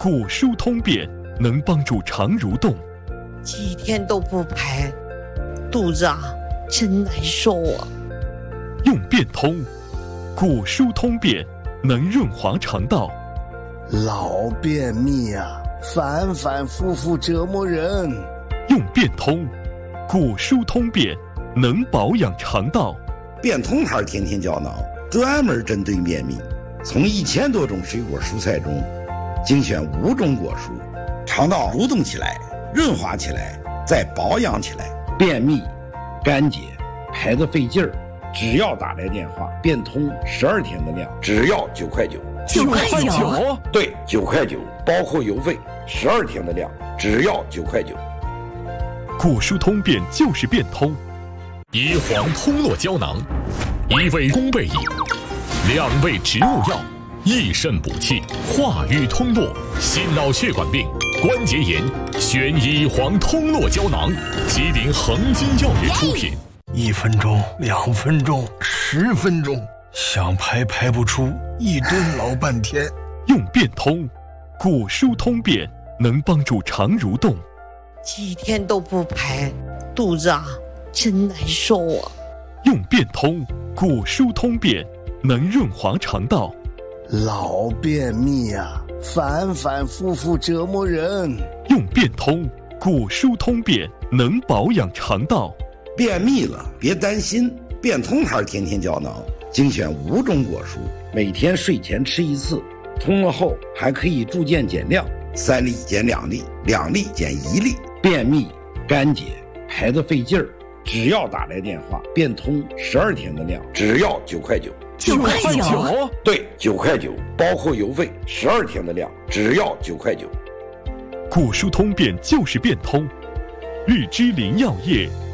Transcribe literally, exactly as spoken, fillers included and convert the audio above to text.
果蔬通便能帮助肠蠕动。 几天都不排，肚子啊真难受啊。 用便通，果蔬通便能润滑肠道。 老便秘啊，反反复复折磨人。 用便通，果蔬通便能保养肠道。 便通牌天天胶囊专门针对便秘，从一千多种水果蔬菜中精选五种果蔬，肠道蠕动起来，润滑起来，再保养起来。便秘、干结、排得费劲儿，只要打来电话，便通十二天的量，只要九块九。 九块九？ 对，九块九，包括邮费，十二天的量，只要九块九。 果蔬通便就是便通。 椰黄通络胶囊，一味宫贝饮，两味植物药，益肾补气，化瘀通络，心脑血管病、关节炎，选椰黄通络胶囊，吉林恒金药业出品。 一分钟，两分钟，十分钟，想排排不出，一蹲老半天。 用便通，果蔬通便能帮助肠蠕动。 几天都不排，肚子啊真难受啊。 用便通，果蔬通便能润滑肠道。 老便秘啊，反反复复折磨人。 用便通，果蔬通便能保养肠道。 便秘了别担心，便通牌天天胶囊精选五种果蔬，每天睡前吃一次，通了后还可以逐渐减量，三粒减两粒，两粒减一粒。便秘、干结、排得费劲儿，只要打来电话，便通十二天的量，只要九块九。 九块九？ 对，九块九，包括邮费，十二天的量，只要九块九。 果蔬通便就是便通。日之林药业